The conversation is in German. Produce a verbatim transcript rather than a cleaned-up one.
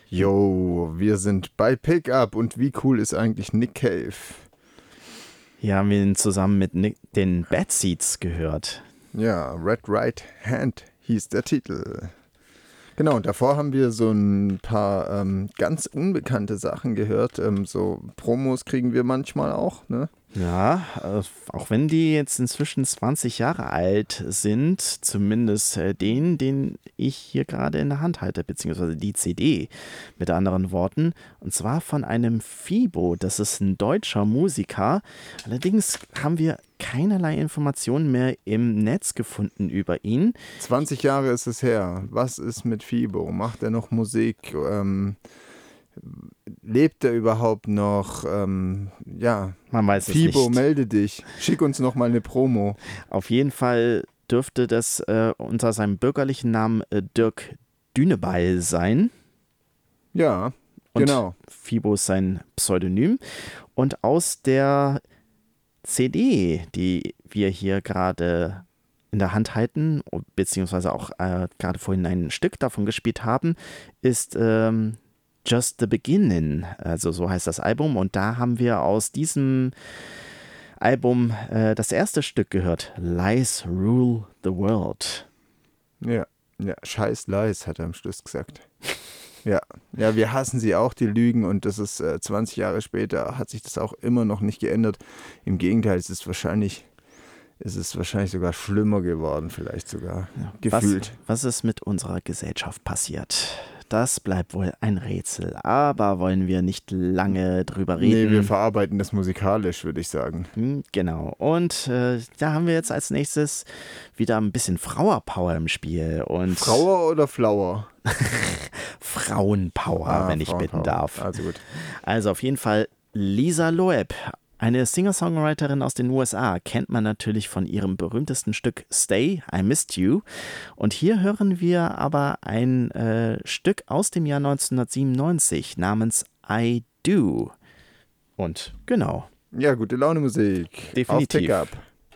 Yo, wir sind bei Pickup und wie cool ist eigentlich Nick Cave? Hier haben wir ihn zusammen mit Nick, den Bad Seeds gehört. Ja, Red Right Hand hieß der Titel. Genau, und davor haben wir so ein paar ähm, ganz unbekannte Sachen gehört. Ähm, so Promos kriegen wir manchmal auch, ne? Ja, äh, auch wenn die jetzt inzwischen zwanzig Jahre alt sind, zumindest äh, den, den ich hier gerade in der Hand halte, beziehungsweise die C D, mit anderen Worten. Und zwar von einem Fibo, das ist ein deutscher Musiker. Allerdings haben wir keinerlei Informationen mehr im Netz gefunden über ihn. zwanzig Jahre ist es her. Was ist mit Fibo? Macht er noch Musik? Ähm, lebt er überhaupt noch? Ähm, ja, Man weiß es Fibo, nicht. melde dich. Schick uns noch mal eine Promo. Auf jeden Fall dürfte das äh, unter seinem bürgerlichen Namen äh, Dirk Dünebeil sein. Ja, Und genau. Fibo ist sein Pseudonym. Und aus der C D, die wir hier gerade in der Hand halten, beziehungsweise auch äh, gerade vorhin ein Stück davon gespielt haben, ist ähm, Just the Beginning, also so heißt das Album. Und da haben wir aus diesem Album äh, das erste Stück gehört, Lies Rule the World. Ja, ja, scheiß Lies, hat er am Schluss gesagt. Ja, ja, wir hassen sie auch, die Lügen, und das ist äh, zwanzig Jahre später, hat sich das auch immer noch nicht geändert. Im Gegenteil, es ist wahrscheinlich, es ist wahrscheinlich sogar schlimmer geworden, vielleicht sogar Ja, gefühlt. Was, was ist mit unserer Gesellschaft passiert? Das bleibt wohl ein Rätsel, aber wollen wir nicht lange drüber reden. Nee, wir verarbeiten das musikalisch, würde ich sagen. Hm, Genau, und äh, da haben wir jetzt als nächstes wieder ein bisschen Frauenpower im Spiel. Und Frauer oder Flauer? Frauenpower, Ah, wenn ich bitten Frauenpower. darf. Also gut. Also auf jeden Fall Lisa Loeb, eine Singer-Songwriterin aus den U S A, kennt man natürlich von ihrem berühmtesten Stück Stay, I Missed You. Und hier hören wir aber ein äh, Stück aus dem Jahr neunzehnhundertsiebenundneunzig namens I Do. Und genau. Ja, gute Laune Musik. Definitiv. Auf Pickup.